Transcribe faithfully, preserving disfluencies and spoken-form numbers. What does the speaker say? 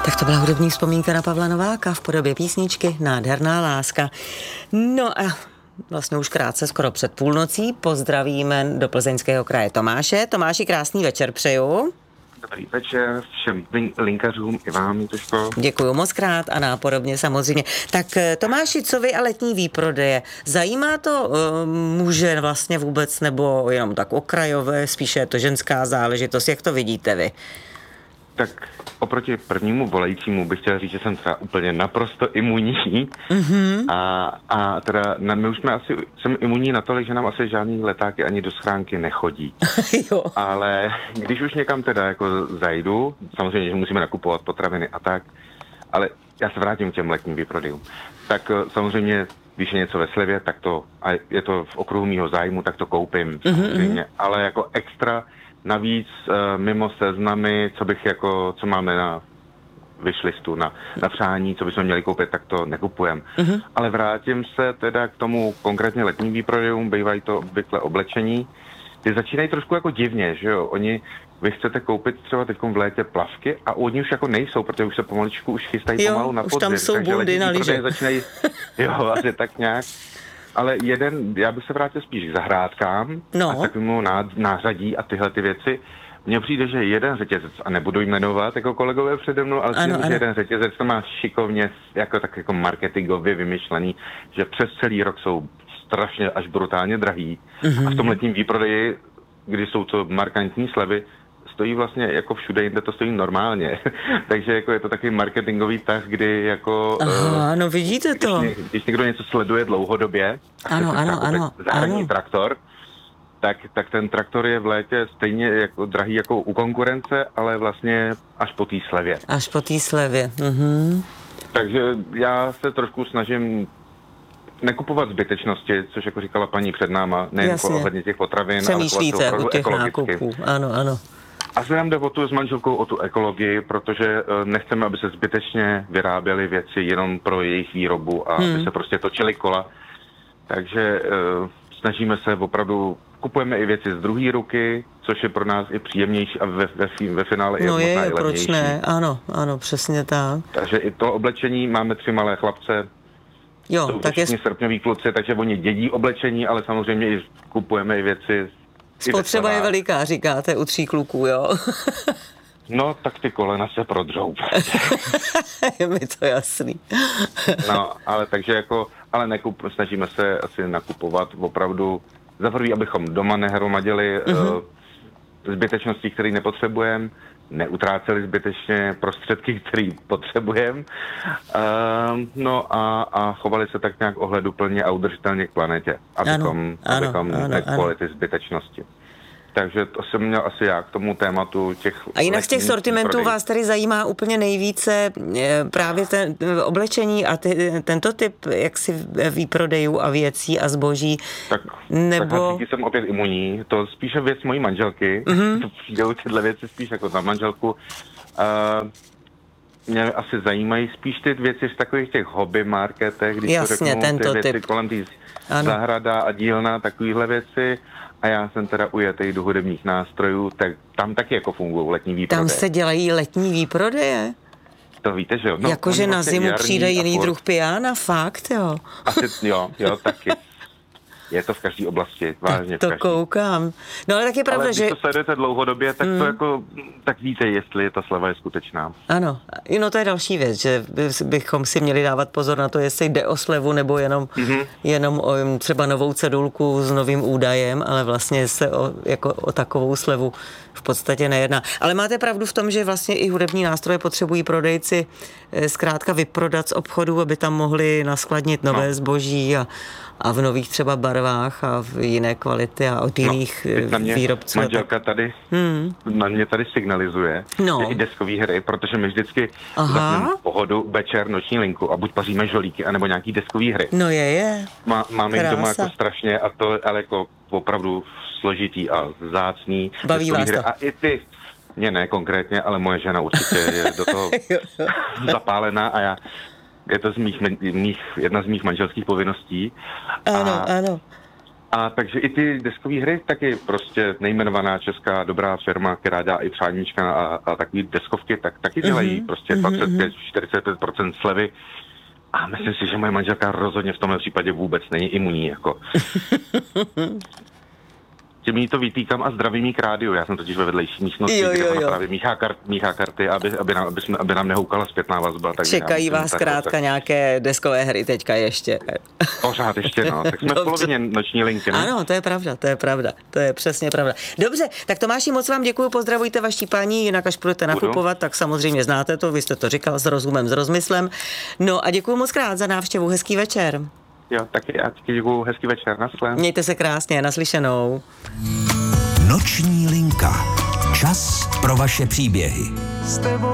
Tak to byla hudební vzpomínka na Pavla Nováka v podobě písničky Nádherná láska. No a vlastně už krátce, skoro před půlnocí, pozdravíme do Plzeňského kraje Tomáše. Tomáši, krásný večer přeju. Dobrý večer všem linkařům i vám, Jituško. Děkuju moc krát a nápodobně samozřejmě. Tak Tomáši, co vy a letní výprodeje? Zajímá to uh, muže vlastně vůbec, nebo jenom tak okrajové, spíše je to ženská záležitost? Jak to vidíte vy? Tak oproti prvnímu volajícímu bych chtěl říct, že jsem třeba úplně naprosto imunní. Mm-hmm. A, a teda na, my už jsme asi, jsem imunní natolik, že nám asi žádný letáky ani do schránky nechodí. Jo. Ale když už někam teda jako zajdu, samozřejmě, že musíme nakupovat potraviny a tak, ale já se vrátím k těm letním výprodejům. Tak samozřejmě, když je něco ve slevě, tak to, a je to v okruhu mýho zájmu, tak to koupím samozřejmě, mm-hmm. ale jako extra navíc mimo seznamy, co bych jako, co máme na wishlistu, na, na přání, co bychom měli koupit, tak to nekupujeme. Mm-hmm. Ale vrátím se teda k tomu konkrétně letním výprodejům, bývají to obvykle oblečení. Ty začínají trošku jako divně, že jo? Oni, vy chcete koupit třeba teď v létě plavky a oni už jako nejsou, protože už se pomaličku už chystají jo, pomalu na podzim. už tam jsou bundy na lyže. Začínají, jo, asi tak nějak. Ale jeden, já bych se vrátil spíš k zahrádkám no. a takovému nářadí a tyhle ty věci. Mně přijde, že jeden řetězec, a nebudu jmenovat jako kolegové přede mnou, ale přijde, že jeden řetězec to má šikovně jako tak jako marketingově vymyšlený, že přes celý rok jsou strašně až brutálně drahý. Mm-hmm. A v tom letním výprodeji, kdy jsou to markantní slevy, stojí vlastně jako všude jinde, to stojí normálně. Takže jako je to takový marketingový tah, kdy jako... Aha, uh, no vidíte když, to. Když, když někdo něco sleduje dlouhodobě, ano, ano, ano, zahradní ano. traktor, tak, tak ten traktor je v létě stejně jako drahý jako u konkurence, ale vlastně až po té slevě. Až po té slevě. Mhm. Takže já se trošku snažím nekupovat zbytečnosti, což jako říkala paní před náma, nejen jako ohledně těch potravin, přemýšlíte ale u těch nákupů. Ano, ano. A se nám jde o tu s manželkou o tu ekologii, protože nechceme, aby se zbytečně vyráběly věci jenom pro jejich výrobu a hmm. aby se prostě točily kola. Takže uh, snažíme se opravdu, kupujeme i věci z druhé ruky, což je pro nás i příjemnější a ve, ve, ve finále no je je, možná i proč ne? Ano, ano, přesně tak. Takže i to oblečení, máme tři malé chlapce, jo, jsou tak to je... srpňoví kluci, takže oni dědí oblečení, ale samozřejmě i kupujeme i věci. Spotřeba je veliká, říkáte, u tří kluků, jo? No, tak ty kolena se prodřou. Je mi to jasný. No, ale takže jako, ale nekup, snažíme se asi nakupovat opravdu, za prvý, abychom doma nehromadili mm-hmm. uh, zbytečnosti, které nepotřebujeme, neutráceli zbytečně prostředky, které potřebujeme, uh, no a, a chovali se tak nějak ohleduplně a udržitelně k planetě, abychom, ano, abychom ano, nekupovali ty zbytečnosti. Takže to jsem měl asi já k tomu tématu těch... A jinak z těch sortimentů prodej. Vás tady zajímá úplně nejvíce právě ten oblečení a ty, tento typ jaksi výprodejů a věcí a zboží, tak, nebo... Tak jsem opět imunní, to spíše věc mojí manželky, mm-hmm. to přijdou tyhle věci spíš jako za manželku. Uh, mě asi zajímají spíš ty věci v takových těch hobby marketech, když jasně, to řeknu, tento ty věci typ. kolem té zahrada a dílna, takovýhle věci. A já jsem teda ujetej do hudebních nástrojů, tak tam taky jako fungují letní výprodeje. Tam se dělají letní výprodeje? To víte, že jo? No, jakože na zimu přijde jiný druh piana, fakt, jo? Asi, jo, jo, taky. Je to v každé oblasti, vážně to v každý. koukám. No ale tak je pravda, ale že... když to sledujete dlouhodobě, tak mm. to jako, tak víte, jestli ta sleva je skutečná. Ano, no to je další věc, že bychom si měli dávat pozor na to, jestli jde o slevu, nebo jenom, mm-hmm. jenom o třeba novou cedulku s novým údajem, ale vlastně se o, jako o takovou slevu v podstatě nejedná. Ale máte pravdu v tom, že vlastně i hudební nástroje potřebují prodejci zkrátka vyprodat z obchodu, aby tam mohli naskladnit nové no. zboží a a v nových třeba barvách a v jiné kvality a od jiných no, na mě výrobců. Manželka tady hmm. na mě tady signalizuje, no. že i deskové hry, protože my vždycky zapneme pohodu, večer, noční linku a buď paříme žolíky, anebo nějaký deskové hry. No je, je. Má, máme jich doma jako strašně a to ale jako opravdu složitý a vzácný. Baví vás hry. to. A i ty, mě ne konkrétně, ale moje žena určitě je do toho zapálená a já je to z mých, mých, jedna z mých manželských povinností. Ano, a, ano. A takže i ty deskové hry, taky prostě nejmenovaná česká dobrá firma, která dělá i přáníčka a, a takový deskovky, tak taky dělají mm-hmm. prostě dvacet pět až čtyřicet pět procent slevy. A myslím si, že moje manželka rozhodně v tomhle případě vůbec není imunní, jako. Tím jí to vytýkám a zdravím jí k rádiu. Já jsem totiž ve vedlejší místnosti, jo, jo, kde ona jo. právě míchá, kart, míchá karty, aby, aby, nám, aby, jsme, aby nám nehoukala zpětná vazba. Čekají vás zkrátka tak... nějaké deskové hry teďka ještě. Pořád ještě, no. Tak jsme v polovině noční linky, ne? Ano, to je pravda, to je pravda. To je přesně pravda. Dobře, tak Tomáši, moc vám děkuju, pozdravujte vaši paní, jinak až budete nakupovat, tak samozřejmě znáte to, vy jste to říkal s rozumem, s rozmyslem. No a děkuju moc krát za návštěvu, hezký večer. Jo, taky já taky děkuju, hezký večer, naschle. Mějte se krásně, naslyšenou. Noční linka. Čas pro vaše příběhy. S tebou